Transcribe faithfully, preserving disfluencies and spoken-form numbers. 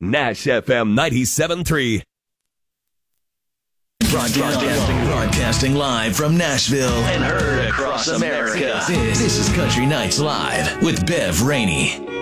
Nash F M ninety-seven point three. Broadcasting, broadcasting live from Nashville and heard across America. This, this is Country Nights Live with Bev Rainey.